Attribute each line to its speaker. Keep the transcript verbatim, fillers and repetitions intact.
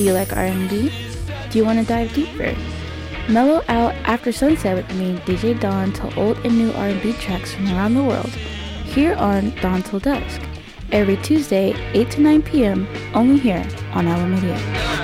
Speaker 1: Do you like R and B? Do you want to dive deeper? Mellow out after sunset with me, D J Dawn, to old and new R and B tracks from around the world, here on Dawn Till Dusk, every Tuesday, eight to nine p.m., only here on Ala Media.